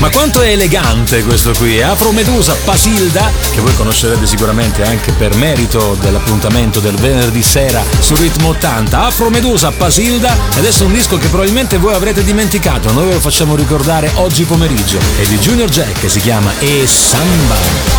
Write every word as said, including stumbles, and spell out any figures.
quanto è elegante questo qui, Afro Medusa, Pasilda, che voi conoscerete sicuramente anche per merito dell'appuntamento del venerdì sera su Ritmo ottanta. Afro Medusa, Pasilda, e adesso un disco che probabilmente voi avrete dimenticato, noi ve lo facciamo ricordare oggi pomeriggio, è di Junior Jack, che si chiama E Samba.